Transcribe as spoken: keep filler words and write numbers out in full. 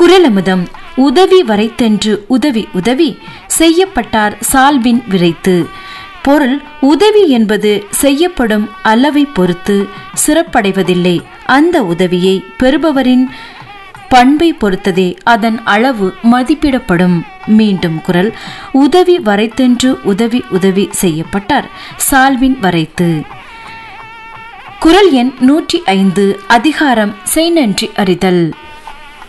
குறளமுதம். உதவி வரைத்தென்று உதவி உதவி செய்யப்பட்டார் சால்பின் விரைத்து. பொருள்: உதவி என்பது செய்யப்படும் அளவை பொறுத்து சிறப்படைவதில்லை. அந்த உதவியை பெறுபவரின் பண்பை பொறுத்ததே அதன் அளவு மதிப்பிடப்படும். மீண்டும் குறள்: உதவி வரைத்தென்று உதவி உதவி செய்யப்பட்டார் சால்பின் வரைத்து. குறள் எண் நூற்றி ஐந்து. அதிகாரம் செய் நன்றி அறிதல்.